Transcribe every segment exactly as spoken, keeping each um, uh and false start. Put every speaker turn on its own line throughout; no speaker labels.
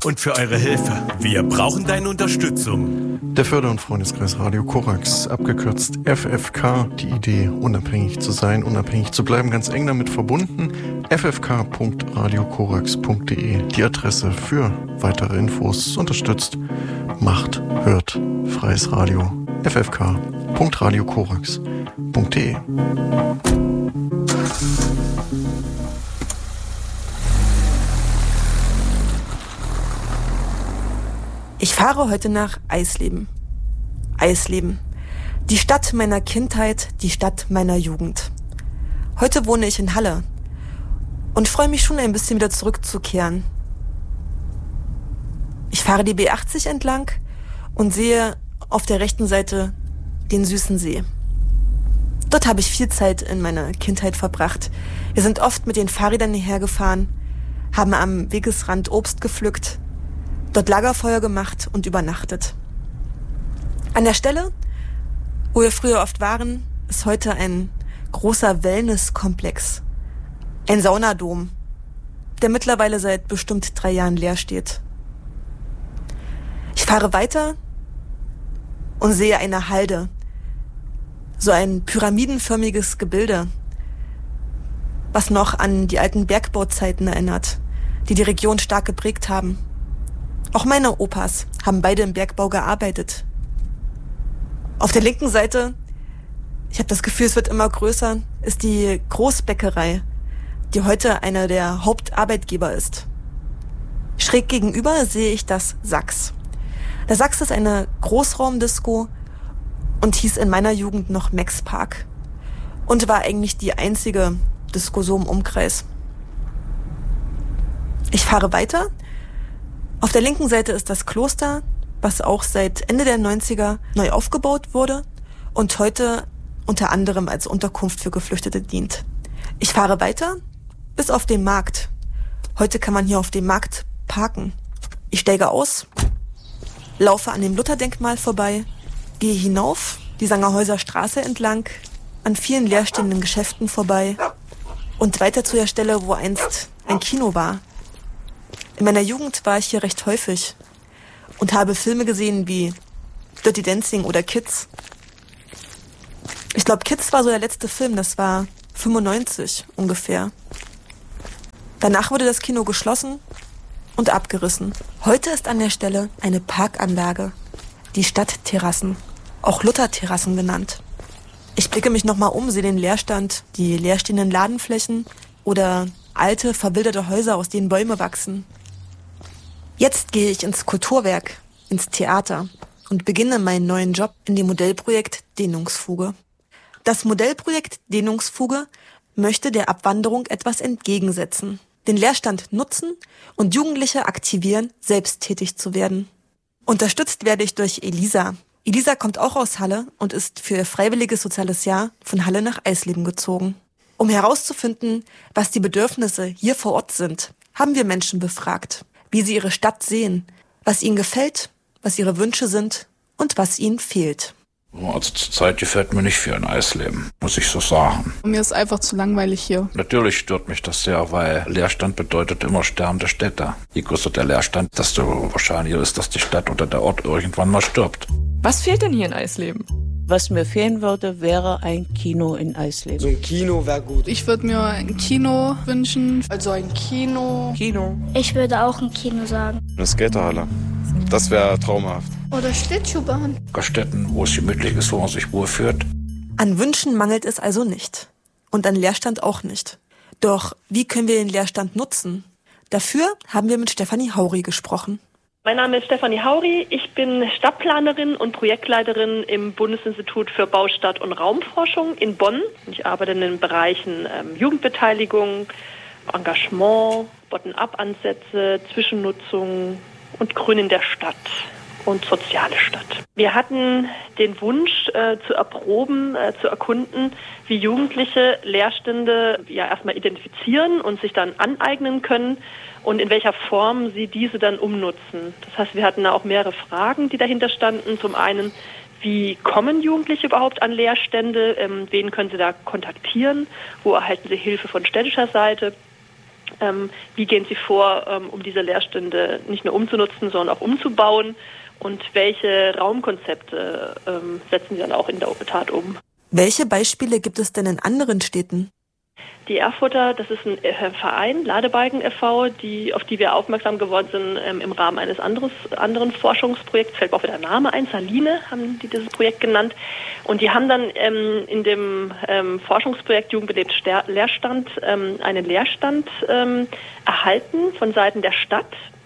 und für eure Hilfe. Wir brauchen deine Unterstützung.
Der Förder- und Freundeskreis Radio Korax, abgekürzt F F K, die Idee, unabhängig zu sein, unabhängig zu bleiben, ganz eng damit verbunden. f f k punkt radio korax punkt d e, die Adresse für weitere Infos. Unterstützt, macht, hört, freies Radio. f f k punkt radio korax punkt d e.
Ich fahre heute nach Eisleben. Eisleben. Die Stadt meiner Kindheit, die Stadt meiner Jugend. Heute wohne ich in Halle und freue mich schon ein bisschen wieder zurückzukehren. Ich fahre die B achtzig entlang und sehe auf der rechten Seite den Süßen See. Dort habe ich viel Zeit in meiner Kindheit verbracht. Wir sind oft mit den Fahrrädern hierher gefahren, haben am Wegesrand Obst gepflückt, dort Lagerfeuer gemacht und übernachtet. An der Stelle, wo wir früher oft waren, ist heute ein großer Wellnesskomplex. Ein Saunadom, der mittlerweile seit bestimmt drei Jahren leer steht. Ich fahre weiter und sehe eine Halde. So ein pyramidenförmiges Gebilde, was noch an die alten Bergbauzeiten erinnert, die die Region stark geprägt haben. Auch meine Opas haben beide im Bergbau gearbeitet. Auf der linken Seite, ich habe das Gefühl, es wird immer größer, ist die Großbäckerei, die heute einer der Hauptarbeitgeber ist. Schräg gegenüber sehe ich das Sachs. Der Sachs ist eine Großraumdisco und hieß in meiner Jugend noch Max Park und war eigentlich die einzige Disco so im Umkreis. Ich fahre weiter. Auf der linken Seite ist das Kloster, was auch seit Ende der neunziger neu aufgebaut wurde und heute unter anderem als Unterkunft für Geflüchtete dient. Ich fahre weiter bis auf den Markt. Heute kann man hier auf dem Markt parken. Ich steige aus, laufe an dem Lutherdenkmal vorbei, gehe hinauf, die Sangerhäuser Straße entlang, an vielen leerstehenden Geschäften vorbei und weiter zu der Stelle, wo einst ein Kino war. In meiner Jugend war ich hier recht häufig und habe Filme gesehen wie Dirty Dancing oder Kids. Ich glaube, Kids war so der letzte Film, das war fünfundneunzig ungefähr. Danach wurde das Kino geschlossen und abgerissen. Heute ist an der Stelle eine Parkanlage, die Stadtterrassen, auch Lutherterrassen genannt. Ich blicke mich nochmal um, sehe den Leerstand, die leerstehenden Ladenflächen oder alte, verwilderte Häuser, aus denen Bäume wachsen. Jetzt gehe ich ins Kulturwerk, ins Theater und beginne meinen neuen Job in dem Modellprojekt Dehnungsfuge. Das Modellprojekt Dehnungsfuge möchte der Abwanderung etwas entgegensetzen, den Leerstand nutzen und Jugendliche aktivieren, selbst tätig zu werden. Unterstützt werde ich durch Elisa. Elisa kommt auch aus Halle und ist für ihr freiwilliges soziales Jahr von Halle nach Eisleben gezogen. Um herauszufinden, was die Bedürfnisse hier vor Ort sind, haben wir Menschen befragt, wie sie ihre Stadt sehen, was ihnen gefällt, was ihre Wünsche sind und was ihnen fehlt.
Also zurzeit gefällt mir nicht viel in Eisleben, muss ich so sagen.
Mir ist einfach zu langweilig hier.
Natürlich stört mich das sehr, weil Leerstand bedeutet immer sterbende Städte. Je größer der Leerstand, desto wahrscheinlicher ist, dass die Stadt oder der Ort irgendwann mal stirbt.
Was fehlt denn hier in Eisleben?
Was mir fehlen würde, wäre ein Kino in Eisleben.
So ein Kino wäre gut.
Ich würde mir ein Kino wünschen.
Also ein Kino.
Kino.
Ich würde auch ein Kino sagen.
Eine Skaterhalle. Das wäre traumhaft.
Oder Schlittschuhbahn.
Städten, wo es gemütlich ist, wo man sich wohlfühlt.
An Wünschen mangelt es also nicht. Und an Leerstand auch nicht. Doch wie können wir den Leerstand nutzen? Dafür haben wir mit Stefanie Hauri gesprochen.
Mein Name ist Stefanie Hauri. Ich bin Stadtplanerin und Projektleiterin im Bundesinstitut für Bau, Stadt und Raumforschung in Bonn. Ich arbeite in den Bereichen ähm, Jugendbeteiligung, Engagement, Bottom-up-Ansätze, Zwischennutzung und Grün in der Stadt und soziale Stadt. Wir hatten den Wunsch äh, zu erproben, äh, zu erkunden, wie Jugendliche Leerstände ja erstmal identifizieren und sich dann aneignen können und in welcher Form sie diese dann umnutzen. Das heißt, wir hatten da auch mehrere Fragen, die dahinter standen. Zum einen, wie kommen Jugendliche überhaupt an Leerstände? Ähm, wen können sie da kontaktieren? Wo erhalten sie Hilfe von städtischer Seite? Ähm, wie gehen Sie vor, ähm, um diese Leerstände nicht nur umzunutzen, sondern auch umzubauen? Und welche Raumkonzepte ähm, setzen Sie dann auch in der Tat um?
Welche Beispiele gibt es denn in anderen Städten?
Die Erfurter, das ist ein äh, Verein, Ladebalken e V, die, auf die wir aufmerksam geworden sind ähm, im Rahmen eines anderes, anderen Forschungsprojekts. Fällt mir auch wieder der Name ein, Saline haben die dieses Projekt genannt. Und die haben dann ähm, in dem ähm, Forschungsprojekt Jugend belebt Ster- Leerstand ähm, einen Leerstand ähm, erhalten von Seiten der Stadt,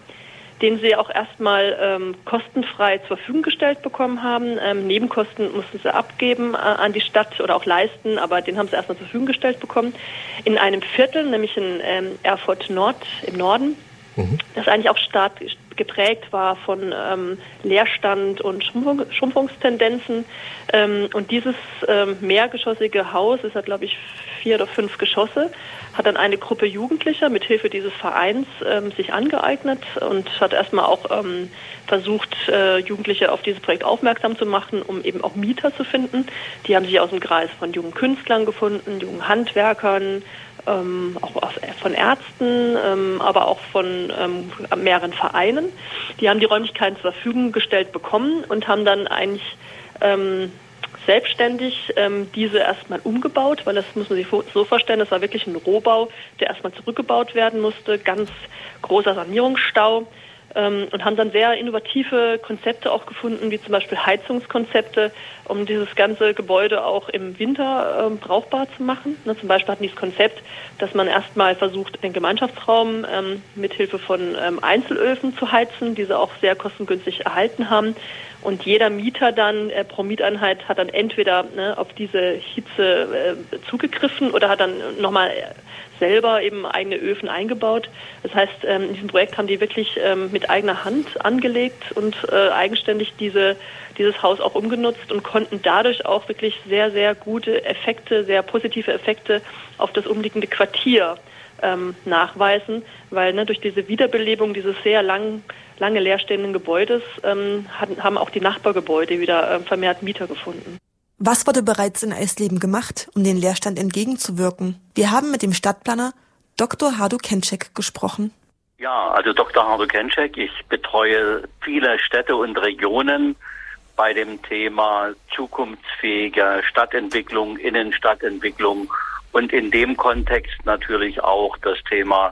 den sie auch erstmal ähm, kostenfrei zur Verfügung gestellt bekommen haben. Ähm, Nebenkosten mussten sie abgeben äh, an die Stadt oder auch leisten, aber den haben sie erstmal zur Verfügung gestellt bekommen. In einem Viertel, nämlich in ähm, Erfurt Nord im Norden, mhm. das eigentlich auch stark geprägt war von ähm, Leerstand und Schrumpfung, Schrumpfungstendenzen. Ähm, und dieses ähm, mehrgeschossige Haus, es hat glaube ich vier oder fünf Geschosse, hat dann eine Gruppe Jugendlicher mit Hilfe dieses Vereins ähm, sich angeeignet und hat erstmal auch ähm, versucht, äh, Jugendliche auf dieses Projekt aufmerksam zu machen, um eben auch Mieter zu finden. Die haben sich aus dem Kreis von jungen Künstlern gefunden, jungen Handwerkern, ähm, auch aus, von Ärzten, ähm, aber auch von ähm, mehreren Vereinen. Die haben die Räumlichkeiten zur Verfügung gestellt bekommen und haben dann eigentlich ähm, selbstständig ähm, diese erstmal umgebaut, weil das muss man sich so vorstellen, das war wirklich ein Rohbau, der erstmal zurückgebaut werden musste, ganz großer Sanierungsstau, ähm, und haben dann sehr innovative Konzepte auch gefunden, wie zum Beispiel Heizungskonzepte, um dieses ganze Gebäude auch im Winter ähm, brauchbar zu machen. Ne, zum Beispiel hatten die das Konzept, dass man erstmal versucht, den Gemeinschaftsraum ähm, mit Hilfe von ähm, Einzelöfen zu heizen, diese auch sehr kostengünstig erhalten haben. Und jeder Mieter dann äh, pro Mieteinheit hat dann entweder ne, auf diese Hitze äh, zugegriffen oder hat dann nochmal selber eben eigene Öfen eingebaut. Das heißt, ähm, in diesem Projekt haben die wirklich ähm, mit eigener Hand angelegt und äh, eigenständig diese, dieses Haus auch umgenutzt und konnten dadurch auch wirklich sehr, sehr gute Effekte, sehr positive Effekte auf das umliegende Quartier ähm, nachweisen, weil ne, durch diese Wiederbelebung dieses sehr lang lange leerstehenden Gebäudes ähm, hatten, haben auch die Nachbargebäude wieder äh, vermehrt Mieter gefunden.
Was wurde bereits in Eisleben gemacht, um den Leerstand entgegenzuwirken? Wir haben mit dem Stadtplaner Doktor Hardo Kenczek gesprochen.
Ja, also Doktor Hardo Kenczek, ich betreue viele Städte und Regionen bei dem Thema zukunftsfähige Stadtentwicklung, Innenstadtentwicklung und in dem Kontext natürlich auch das Thema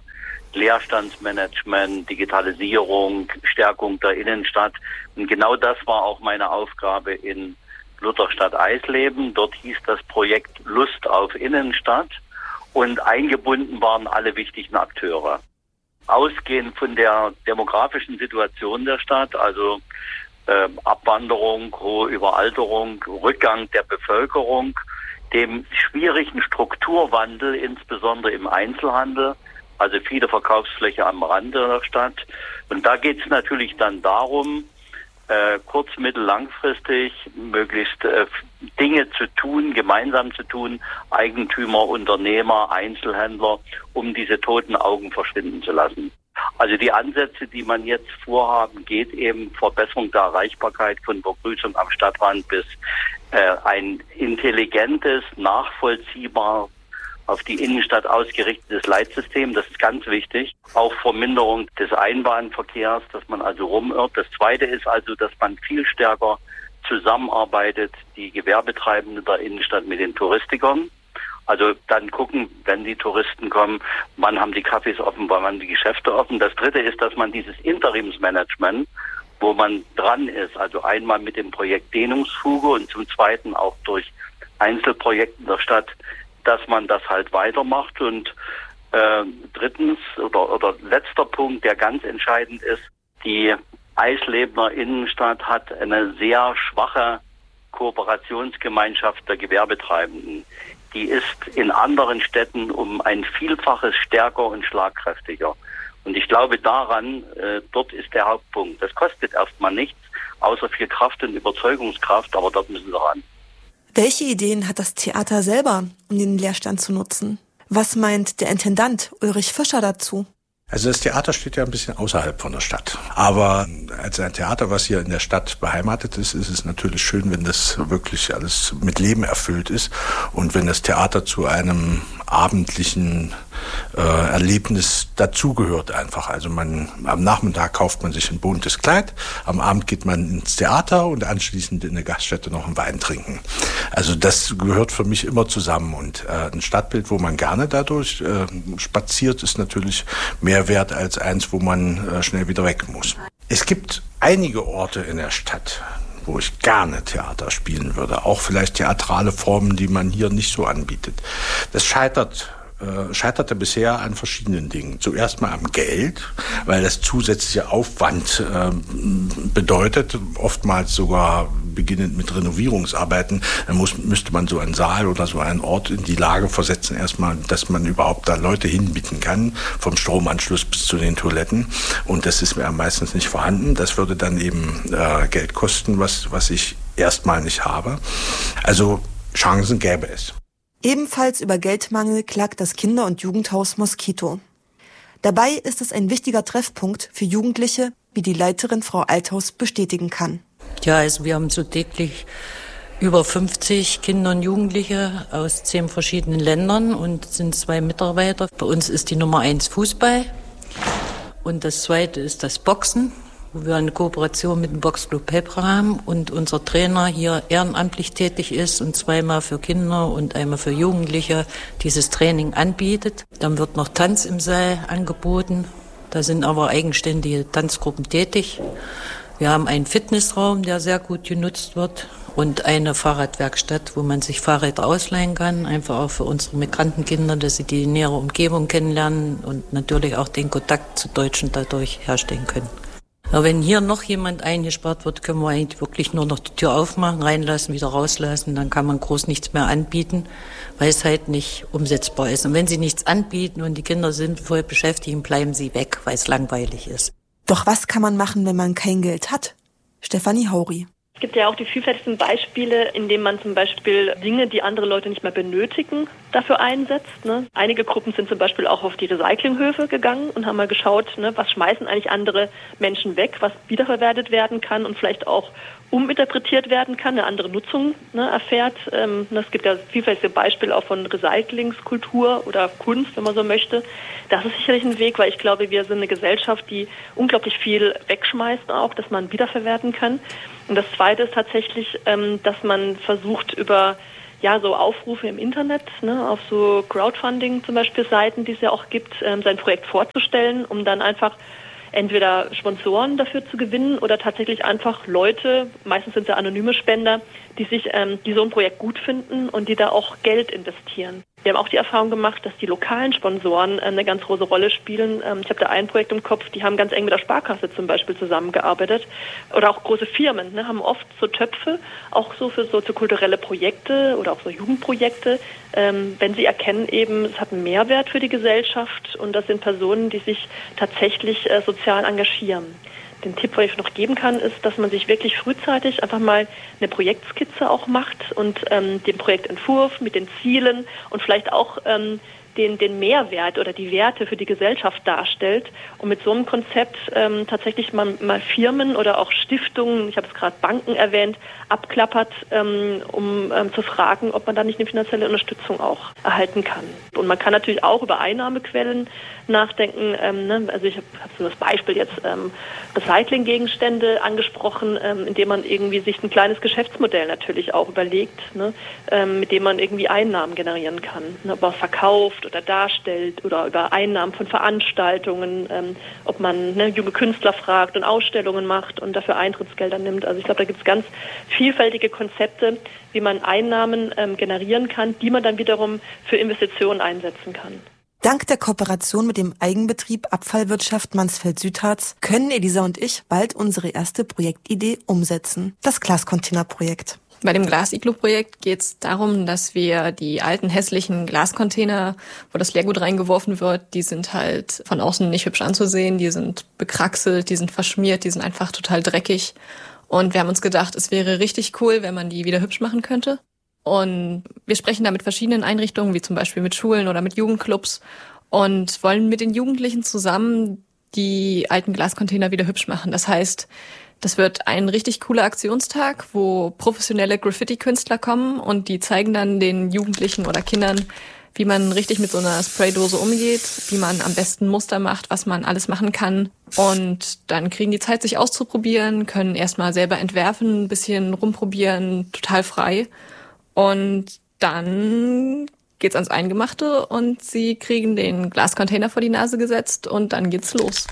Leerstandsmanagement, Digitalisierung, Stärkung der Innenstadt. Und genau das war auch meine Aufgabe in Lutherstadt Eisleben. Dort hieß das Projekt Lust auf Innenstadt und eingebunden waren alle wichtigen Akteure. Ausgehend von der demografischen Situation der Stadt, also äh, Abwanderung, hohe Überalterung, Rückgang der Bevölkerung, dem schwierigen Strukturwandel, insbesondere im Einzelhandel, also viele Verkaufsfläche am Rande der Stadt. Und da geht es natürlich dann darum, äh, kurz-, mittel-, langfristig möglichst äh, Dinge zu tun, gemeinsam zu tun, Eigentümer, Unternehmer, Einzelhändler, um diese toten Augen verschwinden zu lassen. Also die Ansätze, die man jetzt vorhaben, geht eben Verbesserung der Erreichbarkeit von Begrüßung am Stadtrand bis äh, ein intelligentes, nachvollziehbar auf die Innenstadt ausgerichtetes Leitsystem, das ist ganz wichtig. Auch Verminderung des Einbahnverkehrs, dass man also rumirrt. Das Zweite ist also, dass man viel stärker zusammenarbeitet, die Gewerbetreibenden der Innenstadt mit den Touristikern. Also dann gucken, wenn die Touristen kommen, wann haben die Cafés offen, wann haben die Geschäfte offen. Das Dritte ist, dass man dieses Interimsmanagement, wo man dran ist, also einmal mit dem Projekt Dehnungsfuge und zum Zweiten auch durch Einzelprojekte der Stadt, dass man das halt weitermacht. Und äh, drittens oder, oder letzter Punkt, der ganz entscheidend ist, die Eislebener Innenstadt hat eine sehr schwache Kooperationsgemeinschaft der Gewerbetreibenden. Die ist in anderen Städten um ein Vielfaches stärker und schlagkräftiger. Und ich glaube daran, äh, dort ist der Hauptpunkt. Das kostet erstmal nichts, außer viel Kraft und Überzeugungskraft, aber dort müssen sie ran.
Welche Ideen hat das Theater selber, um den Leerstand zu nutzen? Was meint der Intendant Ulrich Fischer dazu?
Also das Theater steht ja ein bisschen außerhalb von der Stadt. Aber als ein Theater, was hier in der Stadt beheimatet ist, ist es natürlich schön, wenn das wirklich alles mit Leben erfüllt ist und wenn das Theater zu einem abendlichen äh, Erlebnis dazugehört einfach. Also man am Nachmittag kauft man sich ein buntes Kleid, am Abend geht man ins Theater und anschließend in eine Gaststätte noch einen Wein trinken. Also das gehört für mich immer zusammen und äh, ein Stadtbild, wo man gerne dadurch äh, spaziert, ist natürlich mehr wert als eins, wo man äh, schnell wieder weg muss. Es gibt einige Orte in der Stadt, wo ich gerne Theater spielen würde. Auch vielleicht theatrale Formen, die man hier nicht so anbietet. Das scheitert äh, scheiterte bisher an verschiedenen Dingen. Zuerst mal am Geld, weil das zusätzliche Aufwand äh, bedeutet, oftmals sogar beginnend mit Renovierungsarbeiten. Dann muss, müsste man so einen Saal oder so einen Ort in die Lage versetzen, erstmal, dass man überhaupt da Leute hinbieten kann, vom Stromanschluss bis zu den Toiletten. Und das ist mir meistens nicht vorhanden. Das würde dann eben äh, Geld kosten, was, was ich erstmal nicht habe. Also Chancen gäbe es.
Ebenfalls über Geldmangel klagt das Kinder- und Jugendhaus Moskito. Dabei ist es ein wichtiger Treffpunkt für Jugendliche, wie die Leiterin Frau Althaus bestätigen kann.
Ja, also wir haben so täglich über fünfzig Kinder und Jugendliche aus zehn verschiedenen Ländern und sind zwei Mitarbeiter. Bei uns ist die Nummer eins Fußball und das zweite ist das Boxen, wo wir eine Kooperation mit dem Boxclub Pepra haben und unser Trainer hier ehrenamtlich tätig ist und zweimal für Kinder und einmal für Jugendliche dieses Training anbietet. Dann wird noch Tanz im Saal angeboten. Da sind aber eigenständige Tanzgruppen tätig. Wir haben einen Fitnessraum, der sehr gut genutzt wird und eine Fahrradwerkstatt, wo man sich Fahrräder ausleihen kann, einfach auch für unsere Migrantenkinder, dass sie die nähere Umgebung kennenlernen und natürlich auch den Kontakt zu Deutschen dadurch herstellen können. Aber wenn hier noch jemand eingespart wird, können wir eigentlich wirklich nur noch die Tür aufmachen, reinlassen, wieder rauslassen. Dann kann man groß nichts mehr anbieten, weil es halt nicht umsetzbar ist. Und wenn sie nichts anbieten und die Kinder sind voll beschäftigt, bleiben sie weg, weil es langweilig ist.
Doch was kann man machen, wenn man kein Geld hat? Stefanie Hauri.
Es gibt ja auch die vielfältigsten Beispiele, in denen man zum Beispiel Dinge, die andere Leute nicht mehr benötigen, dafür einsetzt. Ne? Einige Gruppen sind zum Beispiel auch auf die Recyclinghöfe gegangen und haben mal geschaut, ne, was schmeißen eigentlich andere Menschen weg, was wiederverwertet werden kann und vielleicht auch uminterpretiert werden kann, eine andere Nutzung ne, erfährt. Ähm, es gibt ja vielfältige Beispiele auch von Recyclingskultur oder Kunst, wenn man so möchte. Das ist sicherlich ein Weg, weil ich glaube, wir sind eine Gesellschaft, die unglaublich viel wegschmeißt auch, dass man wiederverwerten kann. Und das Zweite ist tatsächlich, ähm, dass man versucht über ja so Aufrufe im Internet, ne, auf so Crowdfunding zum Beispiel Seiten, die es ja auch gibt, ähm, sein Projekt vorzustellen, um dann einfach entweder Sponsoren dafür zu gewinnen oder tatsächlich einfach Leute, meistens sind es ja anonyme Spender, die sich, ähm, die so ein Projekt gut finden und die da auch Geld investieren. Wir haben auch die Erfahrung gemacht, dass die lokalen Sponsoren äh, eine ganz große Rolle spielen. Ähm, ich habe da ein Projekt im Kopf, die haben ganz eng mit der Sparkasse zum Beispiel zusammengearbeitet. Oder auch große Firmen ne, haben oft so Töpfe, auch so für soziokulturelle Projekte oder auch so Jugendprojekte, ähm, wenn sie erkennen eben, es hat einen Mehrwert für die Gesellschaft und das sind Personen, die sich tatsächlich äh, sozial engagieren. Den Tipp, den ich noch geben kann, ist, dass man sich wirklich frühzeitig einfach mal eine Projektskizze auch macht und ähm, den Projektentwurf mit den Zielen und vielleicht auch ähm, den, den Mehrwert oder die Werte für die Gesellschaft darstellt und mit so einem Konzept ähm, tatsächlich mal, mal Firmen oder auch Stiftungen, ich habe es gerade Banken erwähnt, abklappert, ähm, um ähm, zu fragen, ob man da nicht eine finanzielle Unterstützung auch erhalten kann. Und man kann natürlich auch über Einnahmequellen nachdenken. Ähm, ne? Also ich habe hab so das Beispiel jetzt ähm, Recyclinggegenstände angesprochen, ähm, indem man irgendwie sich ein kleines Geschäftsmodell natürlich auch überlegt, ne? ähm, mit dem man irgendwie Einnahmen generieren kann. Ne? Ob man verkauft oder darstellt oder über Einnahmen von Veranstaltungen, ähm, ob man ne, junge Künstler fragt und Ausstellungen macht und dafür Eintrittsgelder nimmt. Also ich glaube, da gibt es ganz vielfältige Konzepte, wie man Einnahmen ähm, generieren kann, die man dann wiederum für Investitionen einsetzen kann.
Dank der Kooperation mit dem Eigenbetrieb Abfallwirtschaft Mansfeld-Südharz können Elisa und ich bald unsere erste Projektidee umsetzen. Das Glascontainerprojekt.
Bei dem Glasiglu-Projekt geht es darum, dass wir die alten hässlichen Glascontainer, wo das Leergut reingeworfen wird, die sind halt von außen nicht hübsch anzusehen, die sind bekraxelt, die sind verschmiert, die sind einfach total dreckig. Und wir haben uns gedacht, es wäre richtig cool, wenn man die wieder hübsch machen könnte. Und wir sprechen da mit verschiedenen Einrichtungen, wie zum Beispiel mit Schulen oder mit Jugendclubs und wollen mit den Jugendlichen zusammen die alten Glascontainer wieder hübsch machen. Das heißt, das wird ein richtig cooler Aktionstag, wo professionelle Graffiti-Künstler kommen und die zeigen dann den Jugendlichen oder Kindern, wie man richtig mit so einer Spraydose umgeht, wie man am besten Muster macht, was man alles machen kann. Und dann kriegen die Zeit, sich auszuprobieren, können erstmal selber entwerfen, ein bisschen rumprobieren, total frei. Und dann geht's ans Eingemachte und sie kriegen den Glascontainer vor die Nase gesetzt und dann geht's los.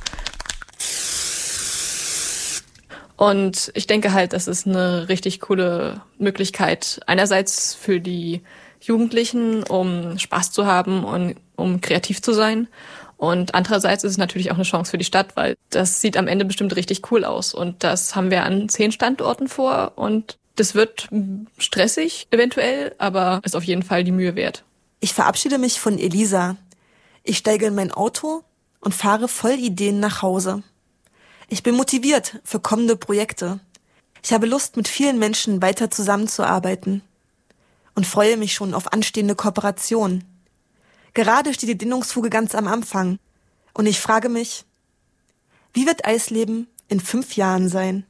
Und ich denke halt, das ist eine richtig coole Möglichkeit, einerseits für die Jugendlichen, um Spaß zu haben und um kreativ zu sein. Und andererseits ist es natürlich auch eine Chance für die Stadt, weil das sieht am Ende bestimmt richtig cool aus. Und das haben wir an zehn Standorten vor und das wird stressig eventuell, aber ist auf jeden Fall die Mühe wert.
Ich verabschiede mich von Elisa. Ich steige in mein Auto und fahre voll Ideen nach Hause. Ich bin motiviert für kommende Projekte. Ich habe Lust, mit vielen Menschen weiter zusammenzuarbeiten und freue mich schon auf anstehende Kooperationen. Gerade steht die Dehnungsfuge ganz am Anfang und ich frage mich, wie wird Eisleben in fünf Jahren sein?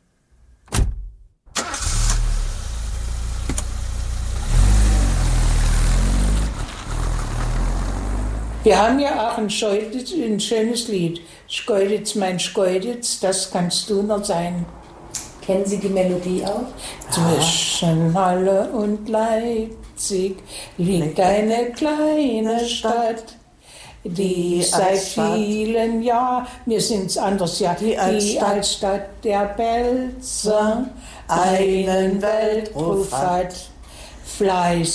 Wir haben ja auch ein, Scheuditz, ein schönes Lied. Schkeuditz, mein Schkeuditz, das kannst du noch sein.
Kennen Sie die Melodie auch?
Zwischen Halle und Leipzig liegt eine kleine Stadt, die seit vielen Jahren, mir sind's anders, ja, die als Stadt der Belzer einen Weltruf hat. Fleiß